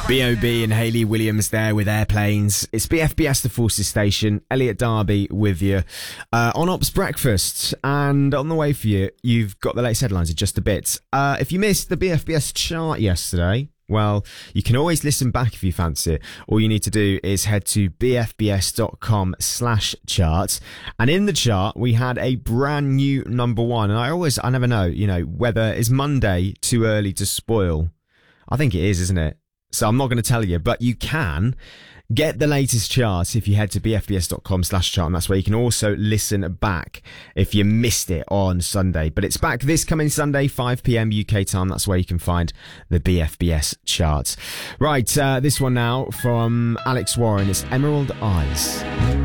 B.O.B. and Hayley Williams there with Airplanes. It's BFBS The Forces Station. Elliot Darby with you on Ops Breakfast. And on the way for you, you've got the latest headlines in just a bit. If you missed the BFBS chart yesterday, well, you can always listen back if you fancy it. All you need to do is head to bfbs.com/charts. And in the chart, we had a brand new number one. And I never know, whether is Monday too early to spoil. I think it is, isn't it? So I'm not going to tell you, but you can get the latest charts if you head to bfbs.com/chart, and that's where you can also listen back if you missed it on Sunday. But it's back this coming Sunday, 5 p.m. UK time. That's where you can find the BFBS charts. Right, this one now from Alex Warren. It's Emerald Eyes.